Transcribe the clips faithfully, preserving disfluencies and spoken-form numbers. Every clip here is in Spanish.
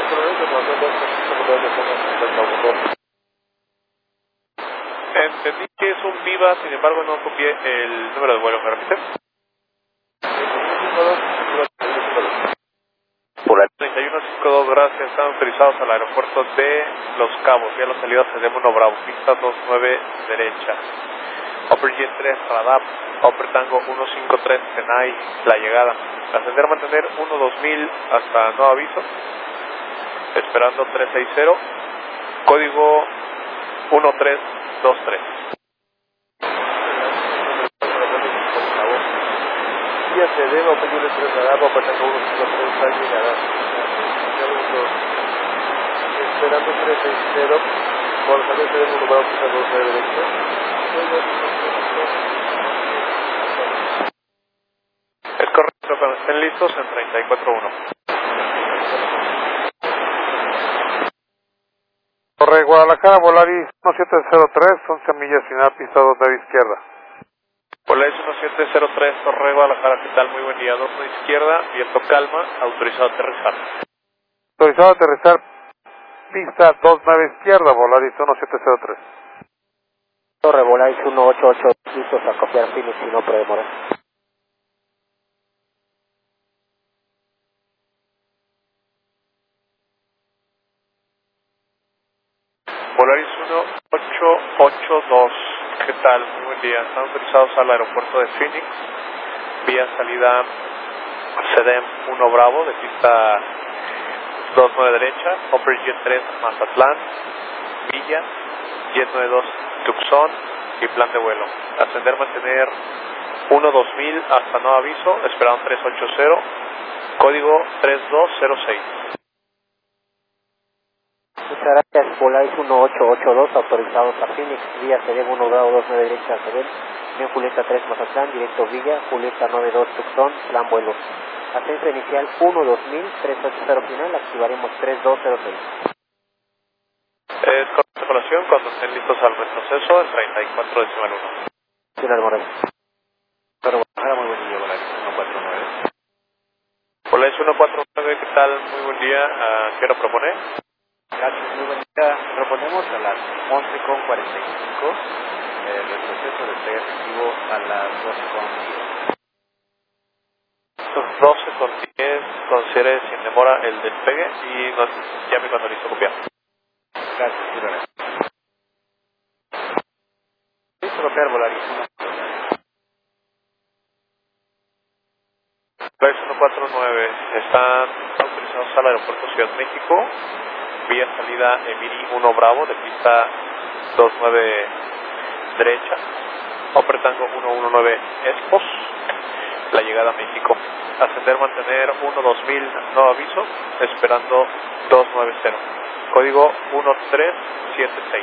Entendí que es un Viva, sin embargo no copié el número de vuelo, ¿me repite? Por el treinta y uno cincuenta y dos, gracias, están autorizados al aeropuerto de Los Cabos, ya la salida se uno Bravo, pista dos nueve derecha. Upper Jet tres, Radap, Upper Tango uno cinco tres, Tenay, la llegada. Ascender, mantener uno dos mil hasta no aviso, esperando tres seis cero, código uno tres dos tres. Y se debe Upper Jet tres, Radap, Upper Tango uno cinco tres, la llegada. Esperando tres seis cero, por salir se debe uno Bravo, pista dos nueve derecha. Es correcto, cuando estén listos en treinta y cuatro uno. Torre Guadalajara, Volaris uno siete cero tres, once millas final, pista dos de izquierda. Volaris uno siete cero tres, Torre Guadalajara, ¿qué tal? Muy buen día, dos de izquierda, viento calma, autorizado a aterrizar. Autorizado a aterrizar, pista dos nueve izquierda, Volaris uno siete cero tres. Torre Volaris uno ocho ocho, listos a copiar Phoenix y no predemorar. Volaris uno ocho ocho dos, ¿qué tal? Muy buen día, están autorizados al aeropuerto de Phoenix, vía salida C D M uno Bravo, de pista dos nueve derecha, Upper Jet tres, Mazatlán, Villa, Jet noventa y dos, Tucson y plan de vuelo. Ascender, mantener uno dos mil hasta no aviso, esperando tres ocho cero, código tres dos cero seis. Muchas gracias, Volaris uno ocho ocho dos, autorizados a Phoenix, vía C D M uno Bravo dos nueve derecha, C D M, bien Julieta tres Mazatlán, directo Villa, Julieta noventa y dos Tucson, plan vuelo. Ascenso inicial uno dos mil, tres ocho cero final, activaremos tres dos cero seis. Es correcta colación, cuando estén listos al retroceso, en treinta y cuatro decimal uno. Señor Morales. Pero Guadalajara, muy buen día, Volaris uno cuatro nueve. Volaris uno cuatro nueve, ¿qué tal? Muy buen día, ¿a qué hora propone? Gracias, muy buen día. Proponemos a las once con cuarenta y cinco, el retroceso de despegue efectivo a las doce con diez. doce con diez, considere sin demora el despegue y nos llame cuando listo copiar. Gracias, sí, gracias. Listo, copiar Volaris uno. Volaris uno cuatro nueve, están autorizados al aeropuerto Ciudad México, vía salida Emiri uno Bravo, de pista dos nueve derecha, Upper Tango uno uno nueve Expos, la llegada a México. Ascender, mantener uno dos mil, no aviso, esperando dos nueve cero, código uno tres siete seis.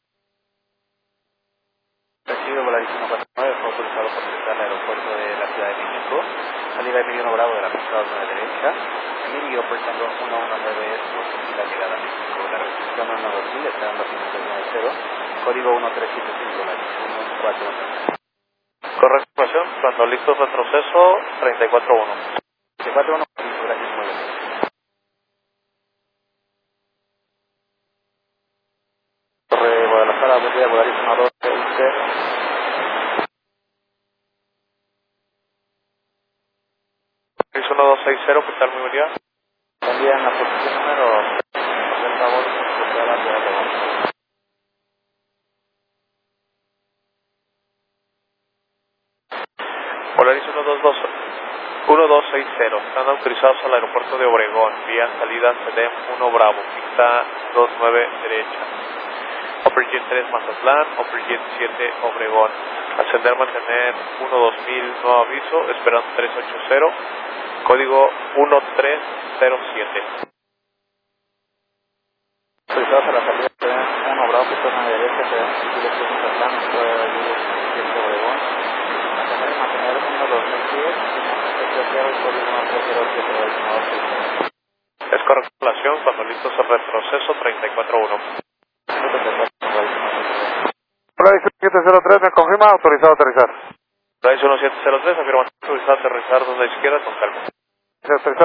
Recibe Volaris uno cuatro nueve, fue autorizado por ingresar al aeropuerto de la Ciudad de México, salida Emiri uno Bravo de la pista dos nueve derecha, Emiri Upper Tango uno uno nueve Expos y la llegada a México. La recepción uno dos mil, esperando final dos nueve cero, código uno tres siete seis, Volaris uno cuatro nueve. Correcto, cuando listos retroceso, treinta y cuatro uno. treinta y cuatro uno, gracias, muy bien. Torre Guadalajara, buen día, Volaris uno dos seis cero. Volaris uno dos seis cero, ¿qué tal? Muy buen día. Buen día, en la posición número, por favor, copiar a Ciudad de México. Volaris uno dos seis cero, están autorizados al aeropuerto de Obregón, vía salida C D M uno Bravo, pista dos nueve derecha. Upper Jet tres Mazatlán, Upper Jet siete Obregón. Ascender, mantener uno dos mil, no aviso, esperando tres ocho cero, código uno tres cero siete. Autorizados a la salida C D M uno Bravo, pista nueve derecha, C D M directo Mazatlán, Puebla siete Obregón. Ascender, mantener uno dos mil diez, es correcta relación, cuando listos al retroceso, treinta y cuatro uno. Volaris siete cero tres, me confirma, autorizado a aterrizar. Volaris uno siete cero tres, afirma autorizado a aterrizar desde la izquierda con calma. Autorizado.